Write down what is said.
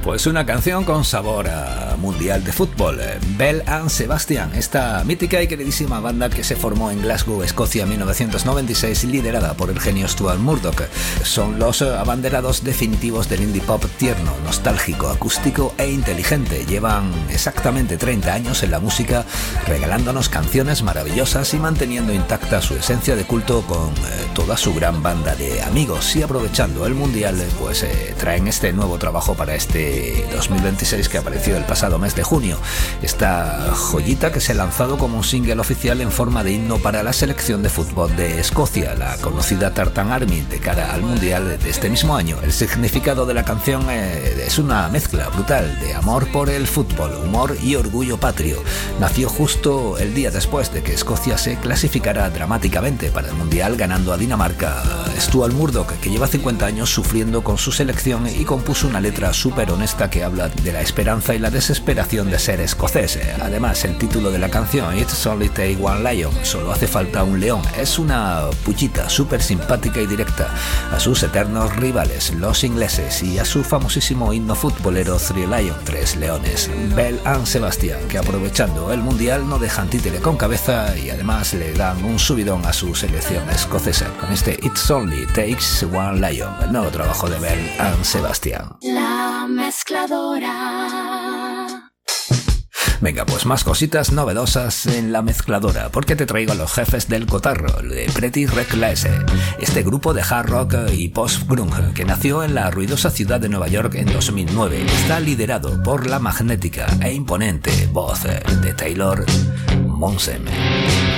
Pues una canción con sabor a mundial de fútbol. Belle and Sebastian, esta mítica y queridísima banda que se formó en Glasgow, Escocia, en 1996, liderada por el genio Stuart Murdoch. Son los abanderados definitivos del indie pop tierno, nostálgico, acústico e inteligente. Llevan exactamente 30 años en la música, regalándonos canciones maravillosas y manteniendo intacta su esencia de culto con toda su gran banda de amigos. Y aprovechando el mundial, pues traen este nuevo trabajo para este 2026 que apareció el pasado mes de junio. Esta joyita que se ha lanzado como un single oficial en forma de himno para la selección de fútbol de Escocia, la conocida Tartan Army, de cara al mundial de este mismo año. El significado de la canción es una mezcla brutal de amor por el fútbol, humor y orgullo patrio. Nació justo el día después de que Escocia se clasificara dramáticamente para el mundial, ganando a Dinamarca. Stuart Murdoch, que lleva 50 años sufriendo con su selección, y compuso una letra súper honesta que habla de la esperanza y la desesperación de ser escocés. Además, el título de la canción, It's Only Take One Lion, solo hace falta un león, es una pullita súper simpática y directa a sus eternos rivales, los ingleses, y a su famosísimo himno futbolero Three Lions, tres leones. Belle and Sebastian, que aprovechando el mundial no dejan títere con cabeza y además le dan un subidón a su selección escocesa con este It's Only Takes One Lion, el nuevo trabajo de Belle and Sebastian. La mezcladora. Venga, pues más cositas novedosas en la mezcladora, porque te traigo a los jefes del cotarro, de Pretty Reckless, este grupo de hard rock y post-grunge que nació en la ruidosa ciudad de Nueva York en 2009. Está liderado por la magnética e imponente voz de Taylor Momsen.